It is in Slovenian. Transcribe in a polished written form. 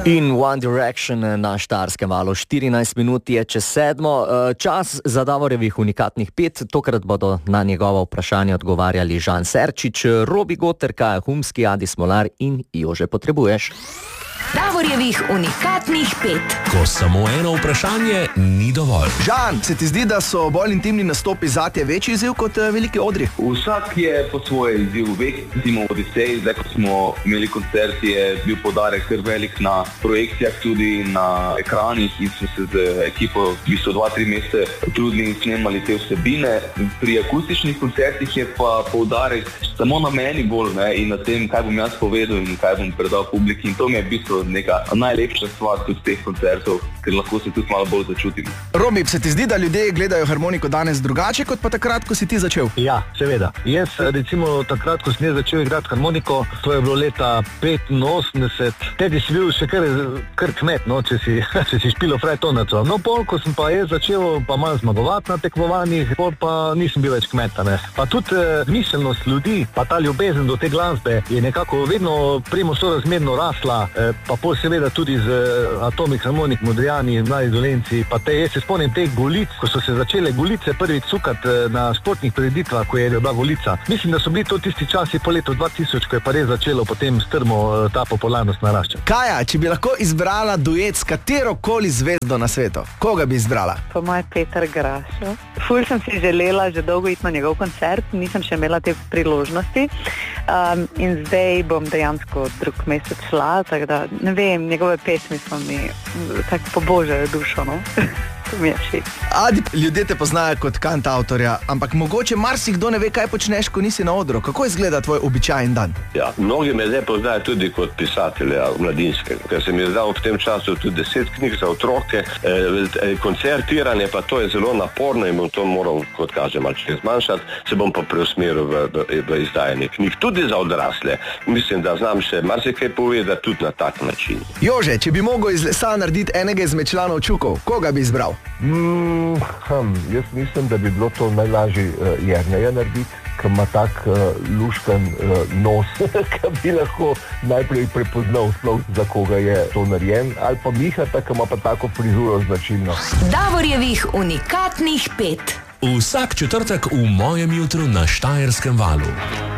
In One Direction na Štajerskem valu. 14 minut je čez 7. Čas za Davorjevih unikatnih 5. Tokrat bodo na njegova vprašanja odgovarjali Žan Serčič, Robi Goter, Kaja Humski, Adi Smolar in Jože Potrebuješ. Davorjevih unikatnih 5. Ko samo eno vprašanje ni dovolj. Žan, se ti zdi, da so bolj intimni nastopi zate večji izziv kot veliki odri? Vsak je po svoje izziv vek. Recimo v Odiseji, zdaj ko smo imeli koncert, je bil poudarek kar velik na projekcijah, tudi na ekranih in smo se z ekipo v bistvu 2-3 mesece trudili in snemali te vsebine. Pri akustičnih koncertih je pa poudarek samo na meni bolj, in na tem, kaj bom jaz povedal in kaj bom predal publiki. In to mi je v bistvu neka najlepša stvar tudi teh koncertov, ker lahko se tudi malo bolj začutim. Robi, se ti zdi, da ljudje gledajo harmoniko danes drugače, kot pa takrat, ko si ti začel? Ja, seveda. Jaz recimo takrat, ko sem začel igrati harmoniko, to je bilo leta 85, tedi si bil še kar kmet, če si špilo frajtonaco. No, pol, ko sem pa jaz začel pa malo zmagovati na tekmovanjih, pol pa nisem bil več kmeta, ne. Pa tudi miselnost ljudi, pa ta ljubezen do te glasbe je nekako vedno primo sorazmerno rasla, pa pol seveda tudi z Atomic Harmonic, Modrijani, Mladi Dolenci, pa jaz se spomnim teh Golic, ko so se začele Golice prvič sukati na športnih prireditvah, ko je bila Golica. Mislim, da so bili to tisti časi po letu 2000, ko je pa res začelo potem strmo ta popularnost naraščati. Kaja, če bi lahko izbrala duet s katerokoli zvezdo na svetu, koga bi izbrala? Po moje Peter Grašo. Ful sem si želela že dolgo iti na njegov koncert, nisem še imela te priložnosti. In zdaj bom dejansko drug mesec šla, tako da ne vem, njegove pesmi so mi tako pobožajo dušo, no. To mi je všeč. Adi, ljudje te poznajo kot kantavtorja, ampak mogoče marsikdo ne ve, kaj počneš, ko nisi na odru. Kako izgleda tvoj običajen dan? Ja, mnogi me zdaj poznajo tudi kot pisatelja mladinskega, ker sem izdal v tem času tudi 10 knjig za otroke, koncertiranje pa to je zelo naporno in bom to moral, kot kaže, malce zmanjšati, se bom pa preusmeril v izdajanje knjig, tudi za odrasle. Mislim, da znam še marsikaj povedati tudi na tak način. Jože, če bi mogel iz lesa narediti enega izmed članov Čukov, koga bi izbral? Jaz mislim, da bi bilo to najlažje Jerneja narediti, ki ima tak lušten nos, ki bi lahko najprej prepoznal sploh, za koga je to narejen, ali pa Mihata, ki ima pa tako frizuro značilno. Davorjevih unikatnih 5. Vsak četrtek v mojem jutru na Štajerskem valu.